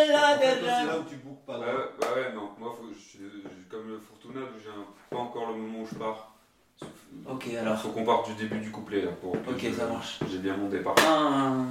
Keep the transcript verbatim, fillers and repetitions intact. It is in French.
là En fait, toi, c'est déjà. là où tu bookes pas. Ouais, ouais, ouais, non, moi, faut, je, je- comme le Fortuna, j'ai un- pas encore le moment où je pars. Ok, Il alors. faut qu'on parte du début du couplet là pour que Ok, je- ça marche. j'ai bien mon départ. Un,